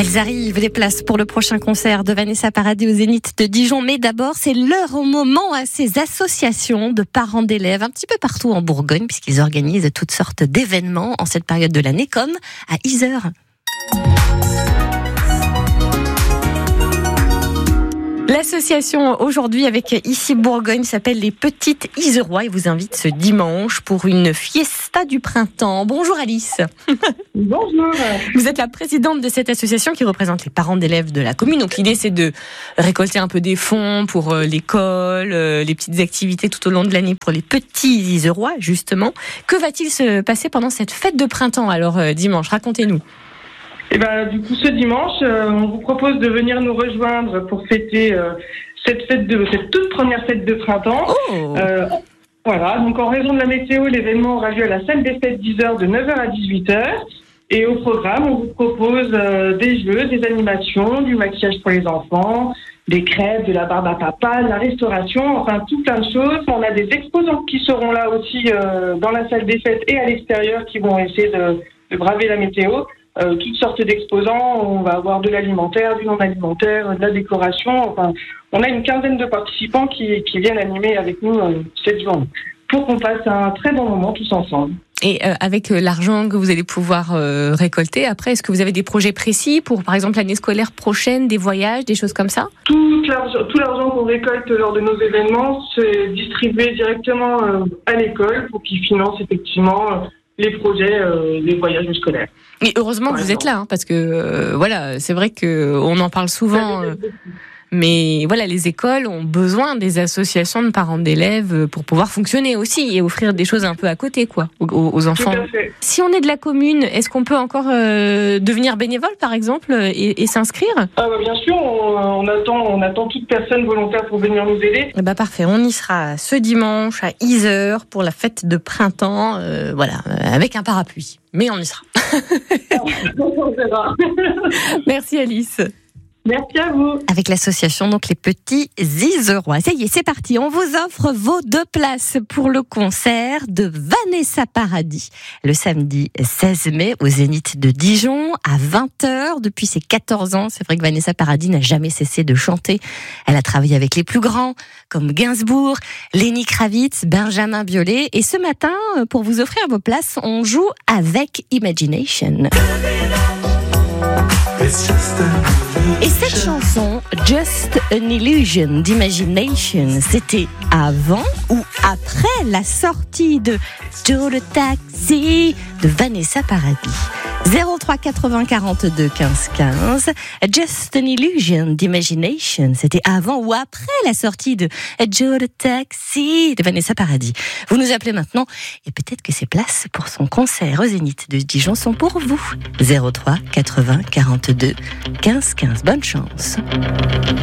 Elles arrivent, les places pour le prochain concert de Vanessa Paradis au Zénith de Dijon. Mais d'abord, c'est leur moment à ces associations de parents d'élèves un petit peu partout en Bourgogne, puisqu'ils organisent toutes sortes d'événements en cette période de l'année, comme à Yzeure. L'association aujourd'hui avec Ici Bourgogne s'appelle les Petites Yzerois et vous invite ce dimanche pour une fiesta du printemps. Bonjour Alice. Bonjour. Vous êtes la présidente de cette association qui représente les parents d'élèves de la commune. Donc l'idée c'est de récolter un peu des fonds pour l'école, les petites activités tout au long de l'année pour les petits Yzerois justement. Que va-t-il se passer pendant cette fête de printemps alors dimanche? Racontez-nous. Et du coup, ce dimanche, on vous propose de venir nous rejoindre pour fêter cette toute première fête de printemps. Oh. Voilà, donc en raison de la météo, l'événement aura lieu à la salle des fêtes d'Yzeure de 9h à 18h. Et au programme, on vous propose des jeux, des animations, du maquillage pour les enfants, des crêpes, de la barbe à papa, de la restauration, enfin tout plein de choses. On a des exposants qui seront là aussi dans la salle des fêtes et à l'extérieur qui vont essayer de braver la météo. Toutes sortes d'exposants, on va avoir de l'alimentaire, du non-alimentaire, de la décoration. Enfin, on a une quinzaine de participants qui viennent animer avec nous cette journée pour qu'on passe un très bon moment tous ensemble. Et avec l'argent que vous allez pouvoir récolter, après, est-ce que vous avez des projets précis pour, par exemple, l'année scolaire prochaine, des voyages, des choses comme ça? Tout l'argent qu'on récolte lors de nos événements, c'est distribué directement à l'école pour qu'ils financent effectivement les projets, les voyages scolaires. Mais heureusement que vous êtes là, parce que voilà, c'est vrai que on en parle souvent, mais voilà, les écoles ont besoin des associations de parents d'élèves pour pouvoir fonctionner aussi et offrir des choses un peu à côté, quoi, aux enfants. Tout à fait. Si on est de la commune, est-ce qu'on peut encore devenir bénévole, par exemple, et s'inscrire? Bien sûr, on attend toute personne volontaire pour venir nous aider. Parfait, on y sera ce dimanche à Yzeure pour la fête de printemps, voilà, avec un parapluie. Mais on y sera. On verra. Merci Alice. Merci à vous. Avec l'association donc les Petits Yzerois. Ça y est, c'est parti. On vous offre vos 2 places pour le concert de Vanessa Paradis le samedi 16 mai au Zénith de Dijon à 20h. Depuis ses 14 ans, c'est vrai que Vanessa Paradis n'a jamais cessé de chanter. Elle a travaillé avec les plus grands comme Gainsbourg, Lenny Kravitz, Benjamin Biolay. Et ce matin, pour vous offrir vos places, on joue avec Imagination. Et cette chanson, Just an Illusion d'Imagination, c'était avant ou après la sortie de Do the Taxi de Vanessa Paradis? 03 80 42 15 15. Just an Illusion d'Imagination, c'était avant ou après la sortie de Do the Taxi de Vanessa Paradis? Vous nous appelez maintenant et peut-être que ces places pour son concert au Zénith de Dijon sont pour vous. 03 80 42 15 15. Bonne chance.